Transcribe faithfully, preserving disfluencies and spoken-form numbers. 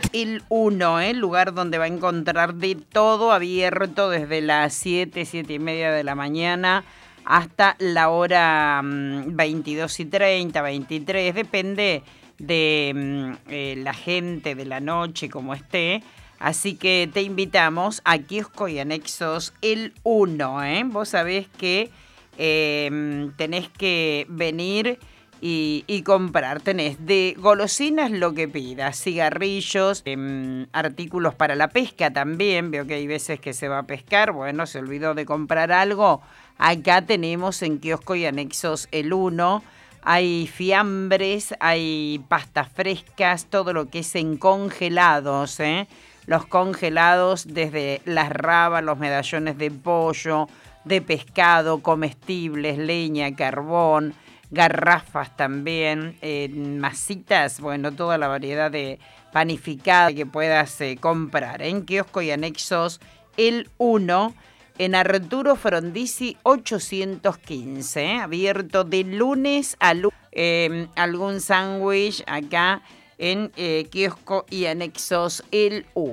El uno, ¿eh? Lugar donde va a encontrar de todo, abierto desde las siete, siete y media de la mañana hasta la hora mmm, veintidós y treinta, veintitrés, depende de mmm, eh, la gente, de la noche, como esté. Así que te invitamos a Kiosco y Anexos El uno, ¿eh? Vos sabés que eh, tenés que venir y, y comprar. Tenés de golosinas lo que pidas, cigarrillos, eh, artículos para la pesca también. Veo que hay veces que se va a pescar, bueno, se olvidó de comprar algo. Acá tenemos en Kiosco y Anexos El uno. Hay fiambres, hay pastas frescas, todo lo que es en congelados, ¿eh? Los congelados desde las rabas, los medallones de pollo, de pescado, comestibles, leña, carbón, garrafas también, eh, masitas, bueno, toda la variedad de panificada que puedas eh, comprar en Kiosco y Anexos El uno, en Arturo Frondizi ochocientos quince, ¿eh? Abierto de lunes a lunes. Eh, algún sándwich acá en eh, Kiosco y Anexos El uno.